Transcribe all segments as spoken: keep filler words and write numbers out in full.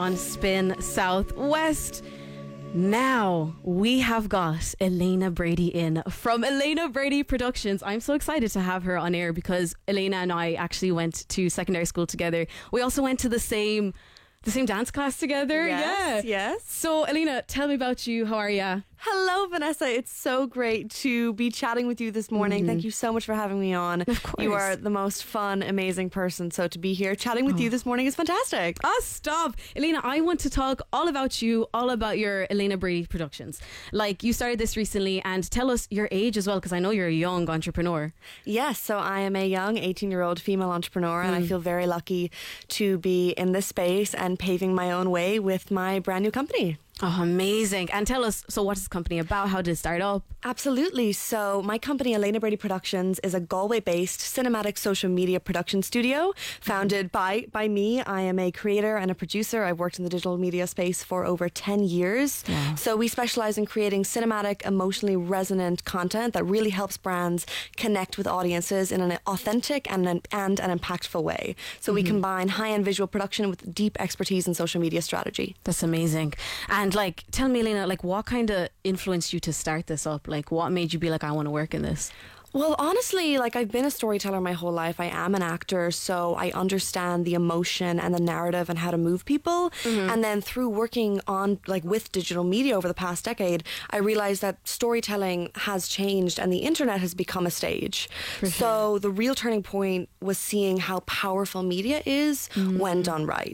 On Spin Southwest. Now we have got Elena Brady in from Elena Brady Productions. I'm so excited to have her on air because Elena and I actually went to secondary school together. We also went to the same the same dance class together. Yes, yeah. yes. So Elena, tell me about you. How are you? Hello, Vanessa. It's so great to be chatting with you this morning. Mm-hmm. Thank you so much for having me on. Of course. You are the most fun, amazing person. So to be here chatting with oh. you this morning is fantastic. Oh, stop. Elena, I want to talk all about you, all about your Elena Brady Productions. Like, you started this recently, and tell us your age as well, because I know you're a young entrepreneur. Yes, so I am a young eighteen-year-old female entrepreneur, mm. and I feel very lucky to be in this space and paving my own way with my brand new company. Oh, amazing. And tell us, so what is the company about? How did it start up? Absolutely. So my company, Elena Brady Productions, is a Galway-based cinematic social media production studio founded by, by me. I am a creator and a producer. I've worked in the digital media space for over ten years. Wow. So we specialize in creating cinematic, emotionally resonant content that really helps brands connect with audiences in an authentic and an, and an impactful way. So mm-hmm. we combine high-end visual production with deep expertise in social media strategy. That's amazing. And like, tell me, Elena, like, what kind of influenced you to start this up? Like, what made you be like, I want to work in this? Well, honestly, like, I've been a storyteller my whole life. I am an actor, so I understand the emotion and the narrative and how to move people. Mm-hmm. And then through working on, like, with digital media over the past decade, I realized that storytelling has changed and the internet has become a stage. For so sure. The real turning point was seeing how powerful media is mm-hmm. when done right.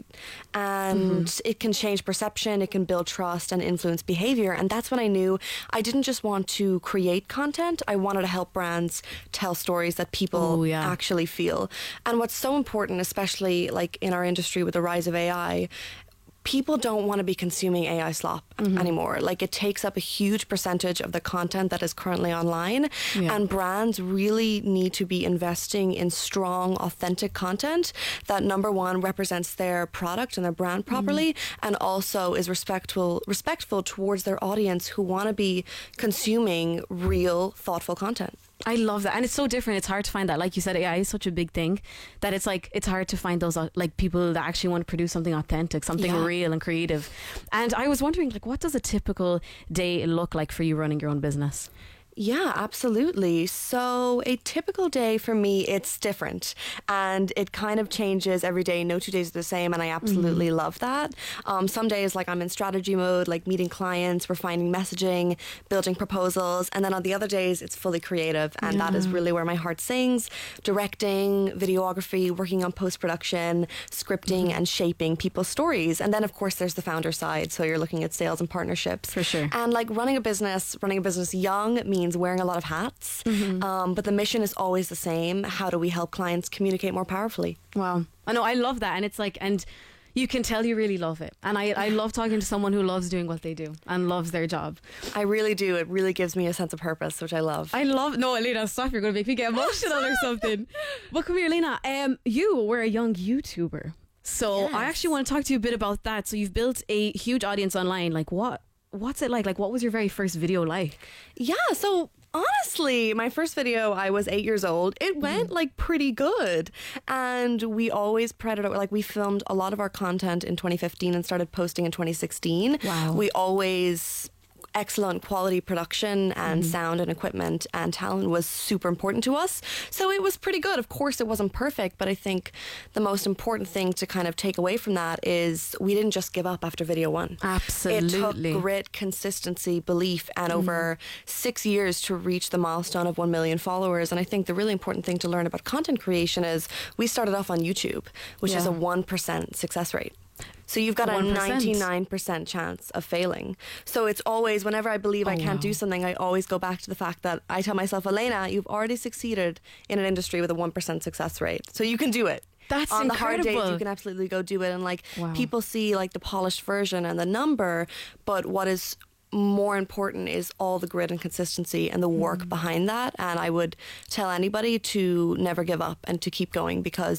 And mm-hmm. it can change perception, it can build trust and influence behavior. And that's when I knew I didn't just want to create content, I wanted to help brands tell stories that people Ooh, yeah. actually feel. And what's so important, especially like in our industry with the rise of A I, people don't want to be consuming A I slop mm-hmm. anymore. Like, it takes up a huge percentage of the content that is currently online. Yeah. And brands really need to be investing in strong, authentic content that, number one, represents their product and their brand properly, mm-hmm. and also is respectful, respectful towards their audience who want to be consuming real, thoughtful content. I love that. And it's so different. It's hard to find that. Like you said, A I is such a big thing that it's like, it's hard to find those uh, like people that actually want to produce something authentic, something yeah. real and creative. And I was wondering, like, what does a typical day look like for you running your own business? Yeah, absolutely. So a typical day for me, it's different and it kind of changes every day. No two days are the same, and I absolutely mm-hmm. love that. Um, some days, like, I'm in strategy mode, like meeting clients, refining messaging, building proposals, and then on the other days, it's fully creative, and yeah. that is really where my heart sings. Directing, videography, working on post-production, scripting, mm-hmm. and shaping people's stories. And then, of course, there's the founder side, so you're looking at sales and partnerships. For sure. And like running a business, running a business young means wearing a lot of hats, mm-hmm. um, but the mission is always the same. How do we help clients communicate more powerfully? Wow. I know, I love that. And it's like, and you can tell you really love it. And I, I love talking to someone who loves doing what they do and loves their job. I really do. It really gives me a sense of purpose, which I love. I love, no, Elena, stop. You're going to make me get emotional or something. But come here, Elena. Um, you were a young YouTuber. So yes. I actually want to talk to you a bit about that. So you've built a huge audience online. Like, what? What's it like? Like, what was your very first video like? Yeah, so honestly, my first video, I was eight years old. It went mm. like pretty good. And we always predator, like we filmed a lot of our content in twenty fifteen and started posting in twenty sixteen. Wow. We always... excellent quality production and mm. sound and equipment and talent was super important to us. So it was pretty good. Of course, it wasn't perfect, but I think the most important thing to kind of take away from that is we didn't just give up after video one. Absolutely. It took grit, consistency, belief, and mm. over six years to reach the milestone of one million followers. And I think the really important thing to learn about content creation is we started off on YouTube, which yeah. is a one percent success rate. So you've got one percent. A ninety-nine percent chance of failing. So it's always, whenever I believe oh, I can't wow. do something, I always go back to the fact that I tell myself, Elena, you've already succeeded in an industry with a one percent success rate. So you can do it. That's on incredible. the hard days, you can absolutely go do it. And like wow. people see like the polished version and the number, but what is more important is all the grit and consistency and the work mm. behind that. And I would tell anybody to never give up and to keep going, because